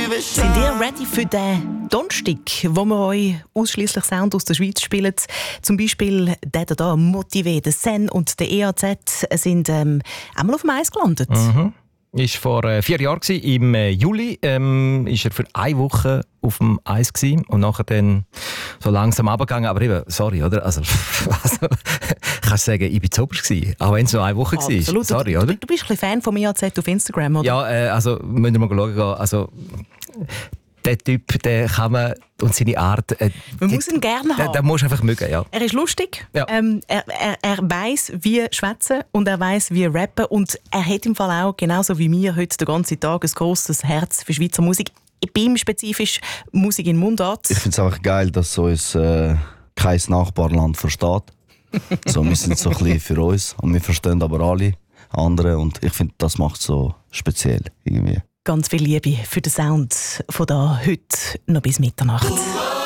Sind ihr ready für den Donnerstag, wo wir euch ausschliesslich Sound aus der Schweiz spielen? Zum Beispiel der da, Motivé, der Sen und der EAZ sind einmal auf dem Eis gelandet. Mhm. Ist vor 4 Jahren gewesen. Im Juli ist er für 1 Woche auf dem Eis gewesen und nachher dann so langsam runtergegangen. Aber eben, sorry, oder? Also kannst sagen, ich war zu oberst gewesen, auch wenn es nur 1 Woche war. Absolut. Sorry, du, oder? Du bist ein bisschen Fan vom EAZ auf Instagram, oder? Ja, also müssen wir mal schauen. Also, der Typ, der kann man und seine Art... man muss ihn gerne haben. Den musst du einfach mögen, ja. Er ist lustig, Ja. er weiss, wie schwätzen und er weiss, wie rappen. Und er hat im Fall auch, genauso wie wir heute den ganzen Tag, ein grosses Herz für Schweizer Musik. Bei ihm spezifisch Musik in Mundart. Ich finde es einfach geil, dass uns kein Nachbarland versteht. So, wir sind so ein bisschen für uns und wir verstehen aber alle andere. Und ich finde, das macht es so speziell irgendwie. Ganz viel Liebe für den Sound von da heute noch bis Mitternacht.